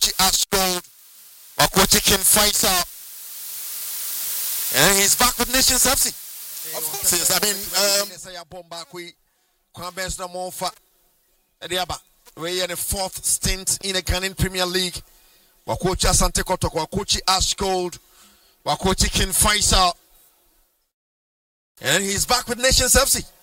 Wakochi Ashgold, Wakochi King Faisal, and he's back with Nations FC. Of course, yes. I mean, we're in the 4th stint in the Ghanaian Premier League. Wakochi Asante Kotoko, Wakochi Ashgold, Wakochi King Faisal, and he's back with Nations FC.